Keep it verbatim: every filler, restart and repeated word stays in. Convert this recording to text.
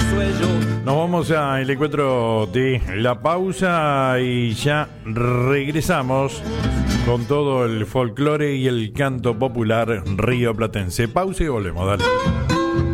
Nos vamos al encuentro de la pausa y ya regresamos con todo el folclore y el canto popular rioplatense. Pausa y volvemos, dale.